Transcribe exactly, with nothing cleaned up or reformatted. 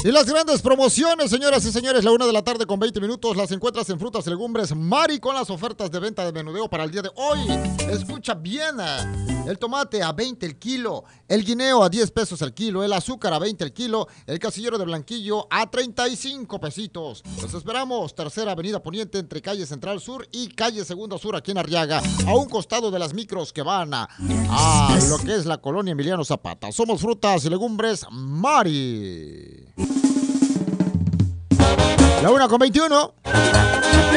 Y las grandes promociones, señoras y señores, la una de la tarde con veinte minutos, las encuentras en Frutas y Legumbres Mari con las ofertas de venta de menudeo para el día de hoy. Escucha bien, el tomate a veinte el kilo, el guineo a diez pesos el kilo, el azúcar a veinte el kilo, el casillero de Blanquillo a treinta y cinco pesitos. Los esperamos, Tercera Avenida Poniente entre calle Central Sur y calle Segundo Sur aquí en Arriaga, a un costado de las micros que van a, a lo que es la colonia Emiliano Zapata. Somos Frutas y Legumbres Mari. La una con veintiuno.